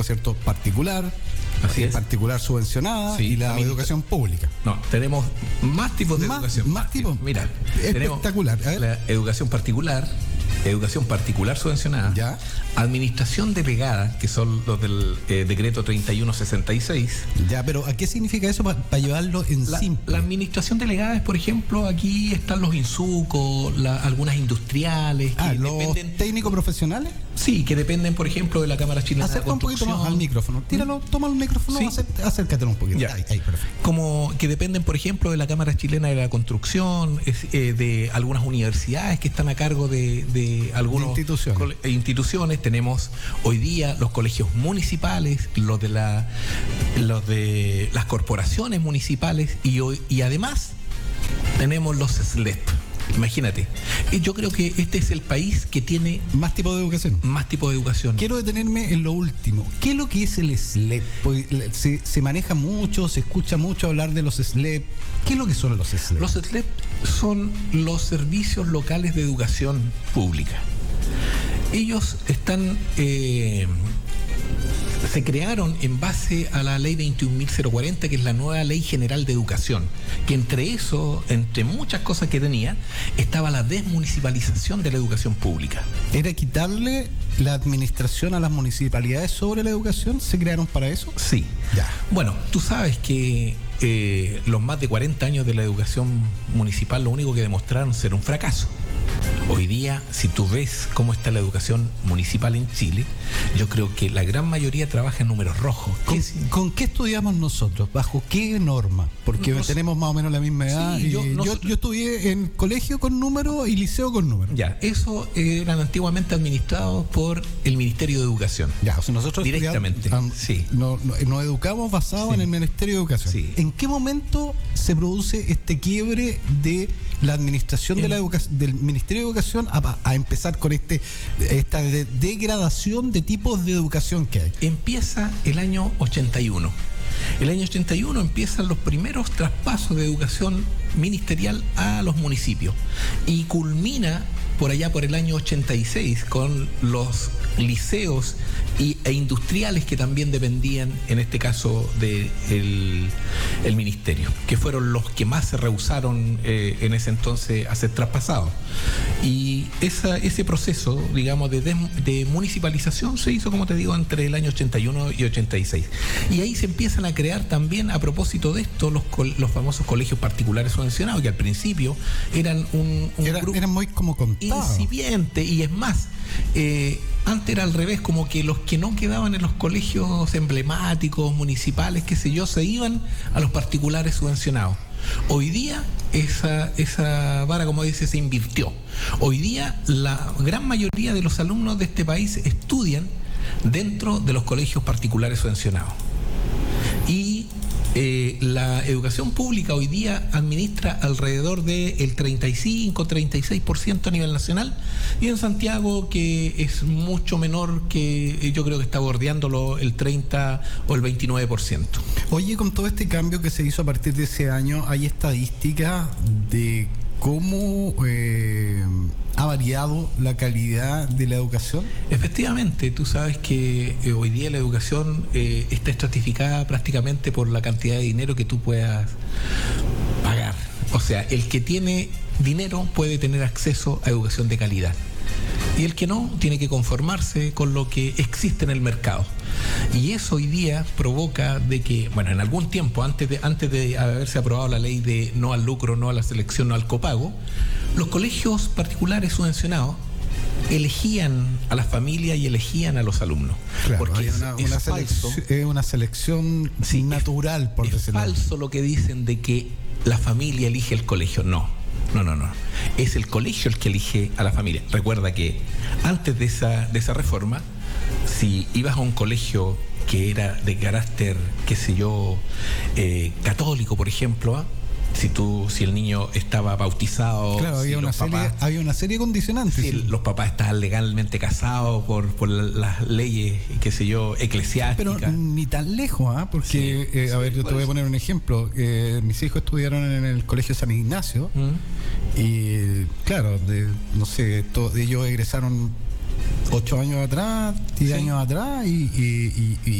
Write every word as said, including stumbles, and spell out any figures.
cierto?, particular, Así es. particular subvencionada, Sí, y la también. educación pública. No, tenemos más tipos de Más- educación. más tipos. Mira, Espectacular. A ver. tenemos la educación particular, educación particular subvencionada, Ya. administración delegada, que son los del eh, decreto treinta y uno sesenta y seis. Ya, pero ¿a qué significa eso para llevarlo en La, simple? la administración delegada es, por ejemplo, aquí están los insucos, la- algunas industriales que ah, ¿los dependen. técnicos profesionales? Sí, que dependen, por ejemplo, de la Cámara Chilena de Acerca un poquito Construcción. más al micrófono. Tíralo, toma el micrófono, Sí. acé- acércatelo un poquito. Ya. Ahí, ahí, perfecto. Como que dependen, por ejemplo, de la Cámara Chilena de la Construcción, es, eh, de algunas universidades que están a cargo de, de algunas instituciones. instituciones. Tenemos hoy día los colegios municipales, los de la, los de las corporaciones municipales y hoy, y además tenemos los S L E P. Imagínate. Y yo creo que este es el país que tiene Más tipo de educación. más tipo de educación. Quiero detenerme en lo último. ¿Qué es lo que es el S L E P? Porque le- se, se maneja mucho, se escucha mucho hablar de los S L E P. ¿Qué es lo que son los S L E P? Los S L E P son los servicios locales de educación pública. Ellos están eh, se crearon en base a la ley veintiún mil cuarenta, que es la nueva ley general de educación, que entre eso, entre muchas cosas que tenía, estaba la desmunicipalización de la educación pública. ¿Era quitarle la administración a las municipalidades sobre la educación? ¿Se crearon para eso? Sí. Ya. Bueno, tú sabes que eh, los más de cuarenta años de la educación municipal lo único que demostraron ser un fracaso. Hoy día, si tú ves cómo está la educación municipal en Chile, yo creo que la gran mayoría trabaja en números rojos. ¿Con, ¿Qué es? con qué estudiamos nosotros? ¿Bajo qué norma? Porque Nos- tenemos más o menos la misma edad. Sí, y yo- yo, nos- yo estudié en colegio con número y liceo con número. Ya, eso eran antiguamente administrados por el Ministerio de Educación. Ya, o sea, nosotros Directamente, estudiamos, sí. no- no- nos educamos basado Sí. en el Ministerio de Educación. Sí. ¿En qué momento se produce este quiebre de la administración de En- la educación, del Ministerio de Educación a, a empezar con este esta de- degradación de tipos de educación que hay? Empieza el año ochenta y uno. El año ochenta y uno empiezan los primeros traspasos de educación ministerial a los municipios y culmina por allá por el año ochenta y seis con los liceos y, e industriales que también dependían, en este caso, del de el ministerio, que fueron los que más se rehusaron eh, en ese entonces a ser traspasados. Y esa, ese proceso, digamos, de, des- de municipalización se hizo, como te digo, entre el año ochenta y uno y ochenta y seis. Y ahí se empiezan a crear también, a propósito de esto, los, col- los famosos colegios particulares subvencionados, que al principio eran un, un Era- grupo eran muy como contados. incipiente, y es más, eh, antes era al revés, como que los que no quedaban en los colegios emblemáticos, municipales, qué sé yo, se iban a los particulares subvencionados. Hoy día esa, esa vara, como dice, se invirtió. Hoy día la gran mayoría de los alumnos de este país estudian dentro de los colegios particulares subvencionados. Y eh, la educación pública hoy día administra alrededor del treinta y cinco, treinta y seis por ciento a nivel nacional, y en Santiago, que es mucho menor, que yo creo que está bordeándolo el treinta o el veintinueve por ciento. Oye, con todo este cambio que se hizo a partir de ese año, ¿hay estadísticas de cómo eh, ha variado la calidad de la educación? Efectivamente, tú sabes que eh, hoy día la educación eh, está estratificada prácticamente por la cantidad de dinero que tú puedas pagar. O sea, el que tiene dinero puede tener acceso a educación de calidad. Y el que no, tiene que conformarse con lo que existe en el mercado. Y eso hoy día provoca de que, bueno, en algún tiempo, antes de, antes de haberse aprobado la ley de no al lucro, no a la selección, no al copago, los colegios particulares subvencionados elegían a las familias y elegían a los alumnos. Claro, porque hay es, una, es una falso, selección, es una selección Sí, natural, por es decirlo así. falso lo que dicen de que la familia elige el colegio. No, no, no, no. Es el colegio el que elige a la familia. Recuerda que antes de esa, de esa reforma, si ibas a un colegio que era de carácter, qué sé yo, eh, católico, por ejemplo, ¿ah? si tú, si el niño estaba bautizado, Claro, si había una, los serie, papás, había una serie de condicionantes. si el- los papás estaban legalmente casados por, por la- las leyes, qué sé yo, Pero eclesiásticas. ni tan lejos, ¿ah? Porque, Sí, eh, a sí, ver, yo te por voy a eso. poner un ejemplo. Eh, mis hijos estudiaron en el Colegio San Ignacio ¿Mm? y, claro, de, no sé, to- ellos egresaron ocho años atrás, diez Sí. años atrás y, y, y, y